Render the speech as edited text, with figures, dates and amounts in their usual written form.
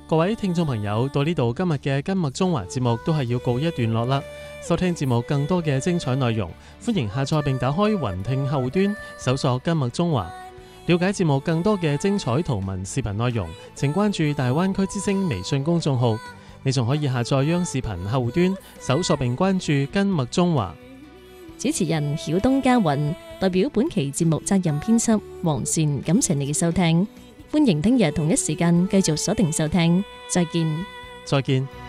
各位聽眾朋友，到呢度今日嘅今麥中華節目都係要告一段落啦。收聽節目更多嘅精彩內容，歡迎下載並打開雲聽後端，搜索今麥中華。了解節目更多嘅精彩圖文視頻內容，請關注大灣區之聲微信公眾號。你仲可以下載央視頻後端，搜索並關注今麥中華。 主持人曉東家雲，代表本期節目責任編輯黃善，感謝你嘅收聽。歡迎聽日同一時間繼續鎖定收聽，再見。 再見。